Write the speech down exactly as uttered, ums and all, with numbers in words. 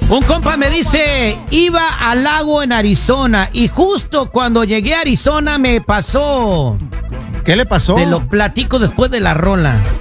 Un compa me dice, iba al lago en Arizona y justo cuando llegué a Arizona me pasó. ¿Qué le pasó? Te lo platico después de la rola.